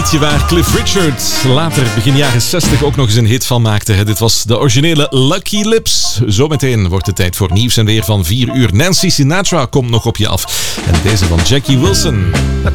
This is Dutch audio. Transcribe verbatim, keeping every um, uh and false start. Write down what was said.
liedje waar Cliff Richard later, begin jaren zestig, ook nog eens een hit van maakte. Dit was de originele Lucky Lips. Zometeen wordt het tijd voor nieuws en weer van vier uur. Nancy Sinatra komt nog op je af. En deze van Jackie Wilson.